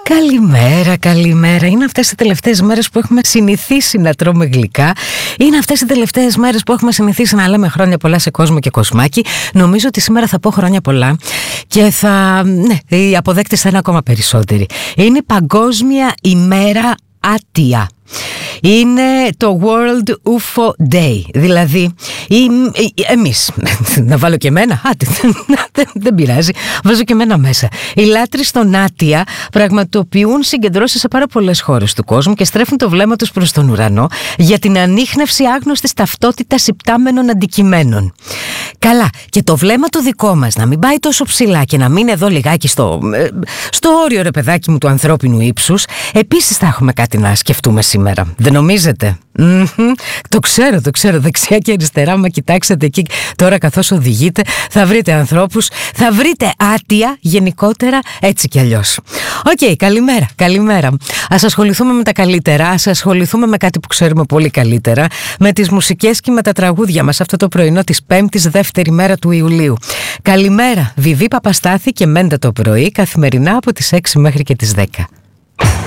Καλημέρα, καλημέρα. Είναι αυτές οι τελευταίες μέρες που έχουμε συνηθίσει να τρώμε γλυκά. Είναι αυτές οι τελευταίες μέρες που έχουμε συνηθίσει να λέμε χρόνια πολλά σε κόσμο και κοσμάκι. Νομίζω ότι σήμερα θα πω χρόνια πολλά και οι αποδέκτες θα είναι ακόμα περισσότεροι. Είναι Παγκόσμια ημέρα άτια. Είναι το World UFO Day. Δηλαδή εμείς, να βάλω και εμένα, δεν πειράζει, βάζω και εμένα μέσα. Οι λάτρεις των άτια πραγματοποιούν συγκεντρώσεις σε πάρα πολλές χώρες του κόσμου και στρέφουν το βλέμμα τους προς τον ουρανό για την ανίχνευση άγνωστης ταυτότητας υπτάμενων αντικειμένων. Καλά, και το βλέμμα το δικό μας να μην πάει τόσο ψηλά και να μείνει εδώ λιγάκι στο όριο, ρε παιδάκι μου, του ανθρώπινου ύψους. Επίσης θα έχουμε κάτι να σκεφτούμε σήμερα. Δεν νομίζετε? Το ξέρω, δεξιά και αριστερά. Μα κοιτάξτε εκεί τώρα καθώς οδηγείτε, θα βρείτε ανθρώπους, θα βρείτε άτια γενικότερα, έτσι κι αλλιώς. Οκ, καλημέρα. Ας ασχοληθούμε με τα καλύτερα, ας ασχοληθούμε με κάτι που ξέρουμε πολύ καλύτερα, με τις μουσικές και με τα τραγούδια μας αυτό το πρωινό της 5ης, δεύτερη μέρα του Ιουλίου. Καλημέρα, Βιβί Παπαστάθη και Μέντα το πρωί, καθημερινά από τις 6 μέχρι και τις 10.